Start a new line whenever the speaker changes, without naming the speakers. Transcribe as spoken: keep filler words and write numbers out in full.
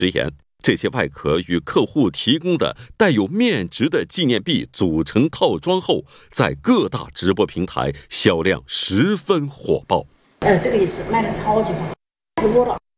直言，这些外壳与客户提供的带有面值的纪念币组成套装后，在各大直播平台销量十分火爆。
呃，这个也是卖的超级好，直播了